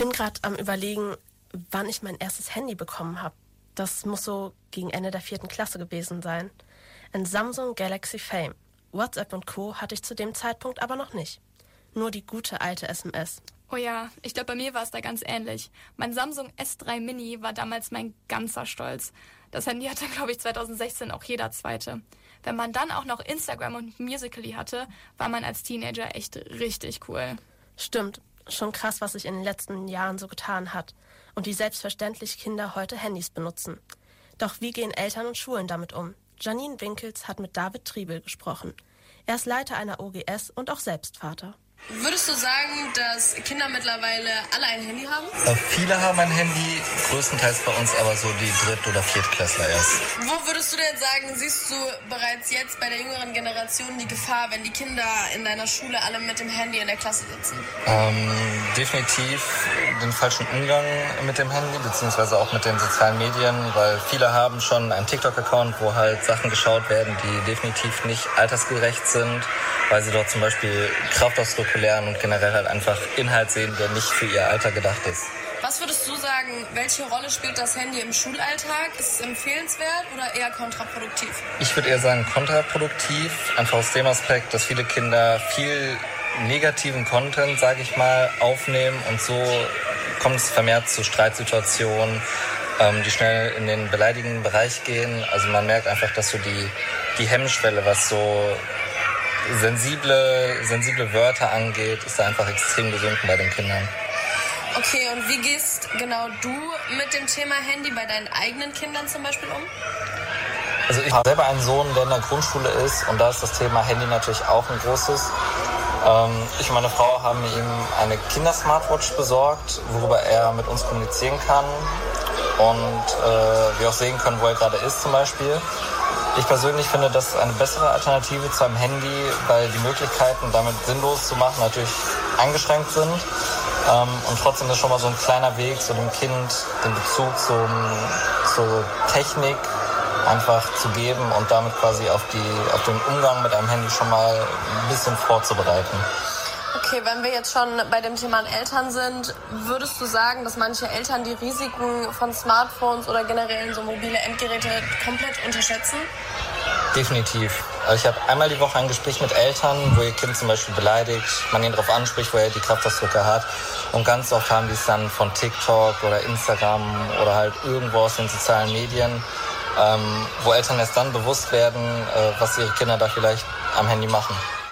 bin gerade am Überlegen, wann ich mein erstes Handy bekommen habe. Das muss so gegen Ende der 4. Klasse gewesen sein. Ein Samsung Galaxy Fame. WhatsApp und Co. hatte ich zu dem Zeitpunkt aber noch nicht. Nur die gute alte SMS. Oh ja, ich glaube, bei mir war es da ganz ähnlich. Mein Samsung S3 Mini war damals mein ganzer Stolz. Das Handy hatte, glaube ich, 2016 auch jeder Zweite. Wenn man dann auch noch Instagram und Musical.ly hatte, war man als Teenager echt richtig cool. Stimmt, schon krass, was sich in den letzten Jahren so getan hat. Und wie selbstverständlich Kinder heute Handys benutzen. Doch wie gehen Eltern und Schulen damit um? Janine Winkels hat mit David Triebel gesprochen. Er ist Leiter einer OGS und auch selbst Vater. Würdest du sagen, dass Kinder mittlerweile alle ein Handy haben? Viele haben ein Handy, größtenteils bei uns aber so die Dritt- oder Viertklässler erst. Wo würdest du denn sagen, siehst du bereits jetzt bei der jüngeren Generation die Gefahr, wenn die Kinder in deiner Schule alle mit dem Handy in der Klasse sitzen? Definitiv den falschen Umgang mit dem Handy, beziehungsweise auch mit den sozialen Medien, weil viele haben schon einen TikTok-Account, wo halt Sachen geschaut werden, die definitiv nicht altersgerecht sind, weil sie dort zum Beispiel Kraftausdrücke lernen und generell halt einfach Inhalt sehen, der nicht für ihr Alter gedacht ist. Was würdest du sagen, welche Rolle spielt das Handy im Schulalltag? Ist es empfehlenswert oder eher kontraproduktiv? Ich würde eher sagen kontraproduktiv, einfach aus dem Aspekt, dass viele Kinder viel negativen Content, sage ich mal, aufnehmen und so kommt es vermehrt zu Streitsituationen, die schnell in den beleidigenden Bereich gehen. Also man merkt einfach, dass so die Hemmschwelle, was so sensible Wörter angeht, ist da einfach extrem gesunken bei den Kindern. Okay, und wie gehst genau du mit dem Thema Handy bei deinen eigenen Kindern zum Beispiel um? Also ich habe selber einen Sohn, der in der Grundschule ist und da ist das Thema Handy natürlich auch ein großes. Ich und meine Frau haben ihm eine Kindersmartwatch besorgt, worüber er mit uns kommunizieren kann und wir auch sehen können, wo er gerade ist zum Beispiel. Ich persönlich finde, das ist eine bessere Alternative zu einem Handy, weil die Möglichkeiten, damit sinnlos zu machen, natürlich eingeschränkt sind. Und trotzdem ist schon mal so ein kleiner Weg, so dem Kind den Bezug zur Technik einfach zu geben und damit quasi auf den Umgang mit einem Handy schon mal ein bisschen vorzubereiten. Okay, wenn wir jetzt schon bei dem Thema Eltern sind, würdest du sagen, dass manche Eltern die Risiken von Smartphones oder generell so mobile Endgeräte komplett unterschätzen? Definitiv. Also ich habe einmal die Woche ein Gespräch mit Eltern, wo ihr Kind zum Beispiel beleidigt, man ihn darauf anspricht, wo er die Kraftausdrücke hat. Und ganz oft haben die es dann von TikTok oder Instagram oder halt irgendwo aus den sozialen Medien, wo Eltern erst dann bewusst werden, was ihre Kinder da vielleicht am Handy machen.